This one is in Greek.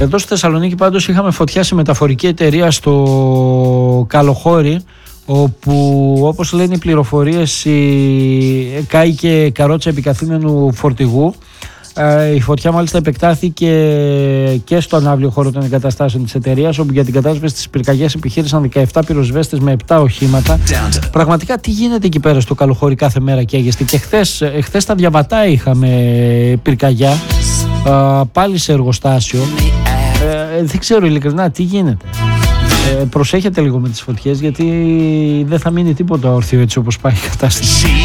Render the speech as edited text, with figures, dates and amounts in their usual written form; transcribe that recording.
Εδώ στη Θεσσαλονίκη πάντως είχαμε φωτιά σε μεταφορική εταιρεία στο Καλοχώρι, όπου όπως λένε οι πληροφορίες κάηκε καρότσα επικαθήμενου φορτηγού. Η φωτιά μάλιστα επεκτάθηκε και στον αύριο χώρο των εγκαταστάσεων της εταιρείας, όπου για την κατάσβεση της πυρκαγιάς επιχείρησαν 17 πυροσβέστες με 7 οχήματα. Πραγματικά τι γίνεται εκεί πέρα στο Καλοχώρι κάθε μέρα καίγεστε. Και χθες στα Διαβατά είχαμε πυρκαγιά, πάλι σε εργοστάσιο. Δεν ξέρω ειλικρινά τι γίνεται. Προσέχετε λίγο με τις φωτιές, γιατί δεν θα μείνει τίποτα όρθιο έτσι όπως πάει η κατάσταση.